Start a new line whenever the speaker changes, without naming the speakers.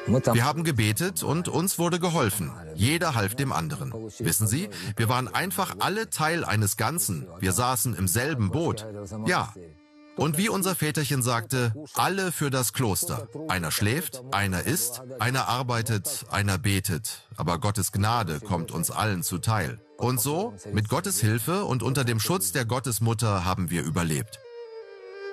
Wir haben gebetet und uns wurde geholfen. Jeder half dem anderen. Wissen Sie, wir waren einfach alle Teil eines Ganzen. Wir saßen im selben Boot. Ja. Und wie unser Väterchen sagte, alle für das Kloster. Einer schläft, einer isst, einer arbeitet, einer betet. Aber Gottes Gnade kommt uns allen zuteil. Und so, mit Gottes Hilfe und unter dem Schutz der Gottesmutter haben wir überlebt.